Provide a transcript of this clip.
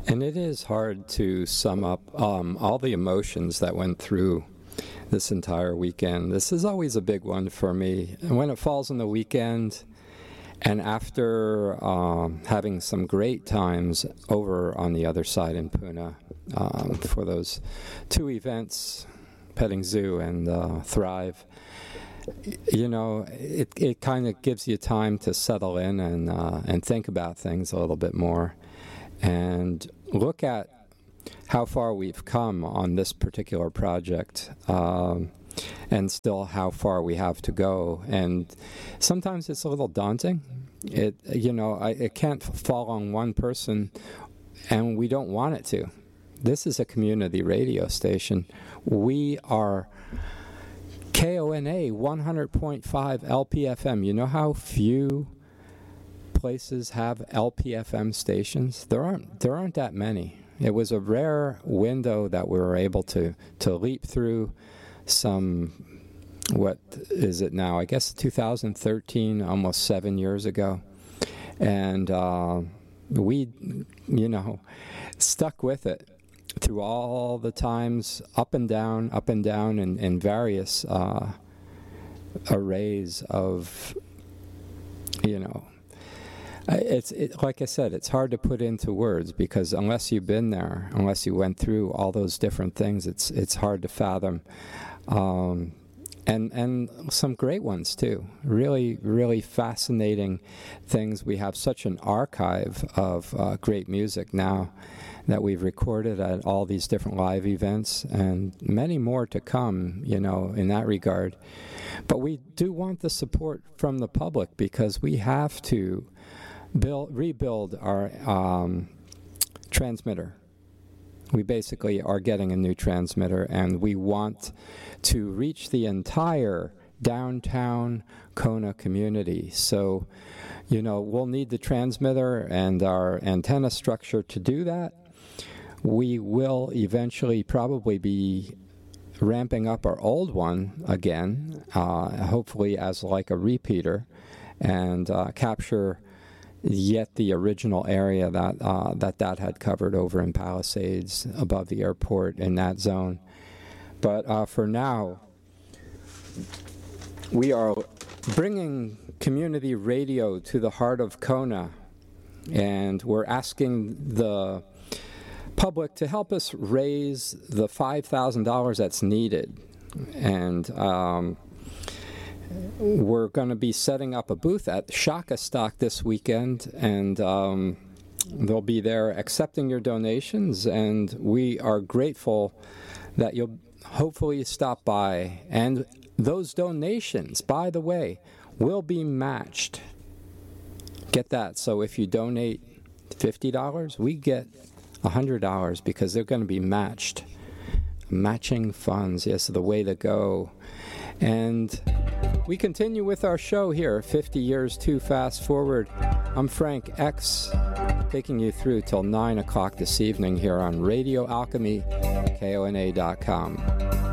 And it is hard to sum up all the emotions that went through this entire weekend. This is always a big one for me. And when it falls on the weekend, and after having some great times over on the other side in Pune for those two events, Petting Zoo and Thrive, you know, it kind of gives you time to settle in and think about things a little bit more and look at how far we've come on this particular project, and still how far we have to go. And sometimes it's a little daunting. It can't fall on one person, and we don't want it to. This is a community radio station. We are KONA 100.5 LPFM. You know how few places have LPFM stations? There aren't that many. It was a rare window that we were able to leap through some, what is it now? I guess 2013, almost 7 years ago. And we, stuck with it through all the times, up and down, in various arrays of, It's like I said, it's hard to put into words because unless you've been there, unless you went through all those different things, it's hard to fathom. And some great ones too. Really, really fascinating things. We have such an archive of great music now that we've recorded at all these different live events, and many more to come, in that regard. But we do want the support from the public because we have to rebuild our transmitter. We basically are getting a new transmitter, and we want to reach the entire downtown Kona community. So, we'll need the transmitter and our antenna structure to do that. We will eventually probably be ramping up our old one again, hopefully as like a repeater, and capture yet the original area that had covered over in Palisades above the airport in that zone. But for now, we are bringing community radio to the heart of Kona, and we're asking the public to help us raise the $5,000 that's needed. And we're going to be setting up a booth at Shaka Stock this weekend, and they'll be there accepting your donations, and we are grateful that you'll hopefully stop by. And those donations, by the way, will be matched. Get that. So if you donate $50, we get $100 because they're going to be matched. Matching funds, yes, the way to go. And we continue with our show here, 50 Years Too Fast Forward. I'm Frank X, taking you through till 9 o'clock this evening here on Radio Alchemy, KONA.com.